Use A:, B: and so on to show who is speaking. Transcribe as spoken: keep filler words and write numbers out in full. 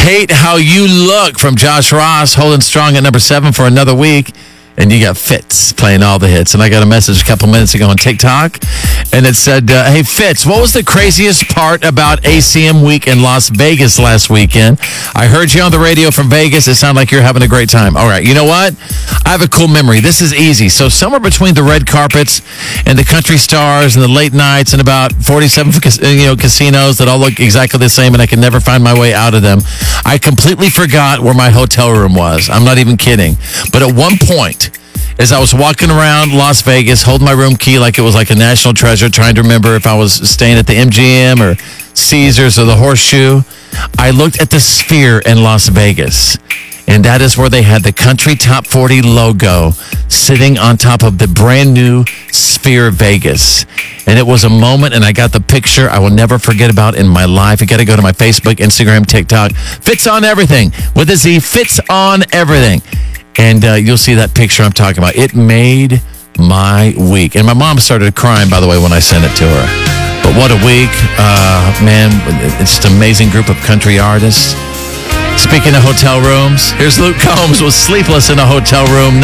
A: Hate How You Look from Josh Ross, holding strong at number seven for another week. And you got Fitz playing all the hits. And I got a message a couple minutes ago on TikTok. And it said, uh, hey, Fitz, what was the craziest part about A C M Week in Las Vegas last weekend? I heard you on the radio from Vegas. It sounded like you're having a great time. All right, you know what? I have a cool memory. This is easy. So somewhere between the red carpets and the country stars and the late nights and about forty-seven you know, casinos that all look exactly the same and I can never find my way out of them, I completely forgot where my hotel room was. I'm not even kidding. But at one point, as I was walking around Las Vegas, holding my room key like it was like a national treasure, trying to remember if I was staying at the M G M or Caesars or the Horseshoe, I looked at the Sphere in Las Vegas. And that is where they had the Country Top forty logo sitting on top of the brand new Sphere Vegas. And it was a moment, and I got the picture I will never forget about in my life. You got to go to my Facebook, Instagram, TikTok. Fitz on Everything. With a Z, Fitz on Everything. And uh, you'll see that picture I'm talking about. It made my week. And my mom started crying, by the way, when I sent it to her. But what a week. Uh, man, it's just an amazing group of country artists. Speaking of hotel rooms, here's Luke Combs with Sleepless in a Hotel Room.